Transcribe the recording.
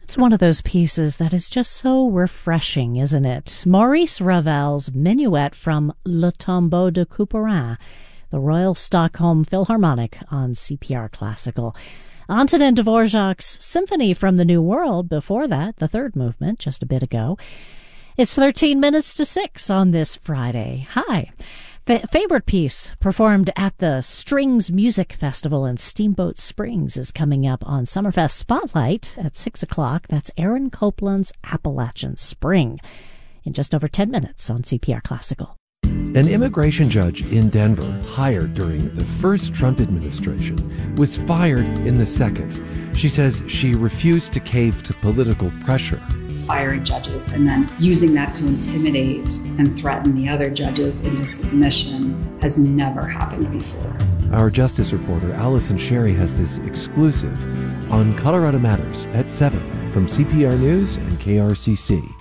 It's one of those pieces that is just so refreshing, isn't it? Maurice Ravel's Minuet from Le Tombeau de Couperin, the Royal Stockholm Philharmonic on CPR Classical. Antonin Dvorak's Symphony from the New World before that, the third movement, just a bit ago. It's 13 minutes to 6 on this Friday. Hi. Favorite piece performed at the Strings Music Festival in Steamboat Springs is coming up on Summerfest Spotlight at 6 o'clock. That's Aaron Copland's Appalachian Spring in just over 10 minutes on CPR Classical. An immigration judge in Denver, hired during the first Trump administration, was fired in the second. She says she refused to cave to political pressure. Firing judges and then using that to intimidate and threaten the other judges into submission has never happened before. Our justice reporter Allison Sherry has this exclusive on Colorado Matters at 7 from CPR News and KRCC.